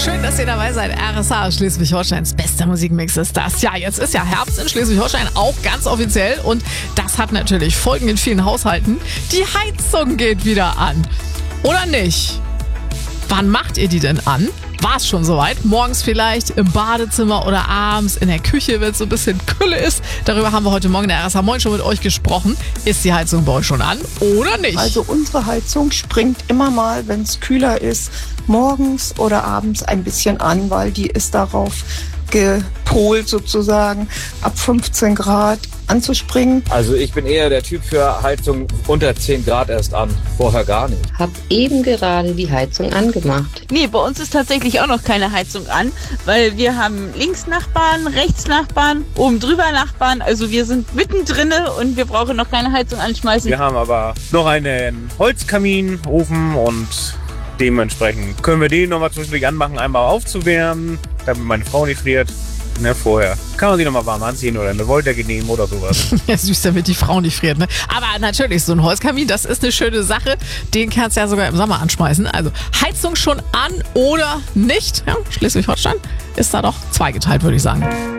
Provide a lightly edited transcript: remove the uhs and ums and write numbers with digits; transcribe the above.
Schön, dass ihr dabei seid. RSA, Schleswig-Holsteins bester Musikmix ist das. Ja, jetzt ist ja Herbst in Schleswig-Holstein, auch ganz offiziell. Und das hat natürlich Folgen in vielen Haushalten. Die Heizung geht wieder an. Oder nicht? Wann macht ihr die denn an? War es schon soweit? Morgens vielleicht im Badezimmer oder abends in der Küche, wenn es so ein bisschen Kühle ist. Darüber haben wir heute Morgen in der RSA Moin schon mit euch gesprochen. Ist die Heizung bei euch schon an oder nicht? Also unsere Heizung springt immer mal, wenn es kühler ist, morgens oder abends ein bisschen an, weil die ist darauf gepolt sozusagen, ab 15 Grad anzuspringen. Also ich bin eher der Typ für Heizung unter 10 Grad erst an, vorher gar nicht. Hab eben gerade die Heizung angemacht. Nee, bei uns ist tatsächlich auch noch keine Heizung an, weil wir haben Linksnachbarn, Rechtsnachbarn, oben drüber Nachbarn. Also wir sind mittendrin und wir brauchen noch keine Heizung anschmeißen. Wir haben aber noch einen Holzkaminofen und dementsprechend können wir den nochmal zwischendurch anmachen, einmal aufzuwärmen, damit meine Frau nicht friert. Ne, vorher. Kann man sie nochmal warm anziehen oder eine Wolldecke nehmen oder sowas. Ja, süß, damit die Frau nicht friert, ne? Aber natürlich, so ein Holzkamin, das ist eine schöne Sache. Den kannst du ja sogar im Sommer anschmeißen. Also Heizung schon an oder nicht? Ja, Schleswig-Holstein ist da doch zweigeteilt, würde ich sagen.